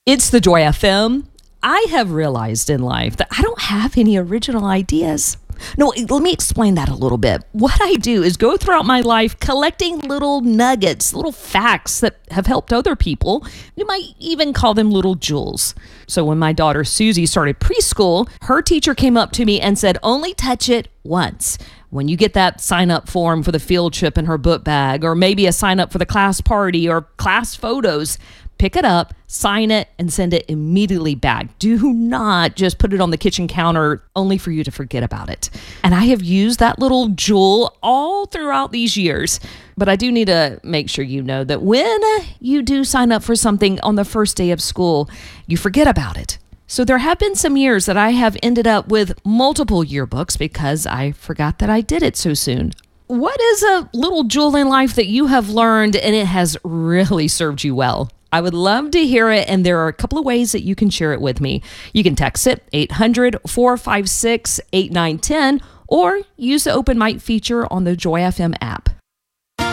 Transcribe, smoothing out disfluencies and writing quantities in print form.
It's the Joy FM. I have realized in life that I don't have any original ideas. No, let me explain that a little bit. What I do is go throughout my life collecting little nuggets, little facts that have helped other people. You might even call them little jewels. So when my daughter Susie started preschool, her teacher came up to me and said, only touch it once. When you get that sign up form for the field trip in her book bag, or maybe a sign up for the class party or class photos, pick it up, sign it, and send it immediately back. Do not just put it on the kitchen counter only for you to forget about it. And I have used that little jewel all throughout these years. But I do need to make sure you know that when you do sign up for something on the first day of school, you forget about it. So there have been some years that I have ended up with multiple yearbooks because I forgot that I did it so soon. What is a little jewel in life that you have learned and it has really served you well? I would love to hear it, and there are a couple of ways that you can share it with me. You can text it 800-456-8910 or use the open mic feature on the Joy FM app.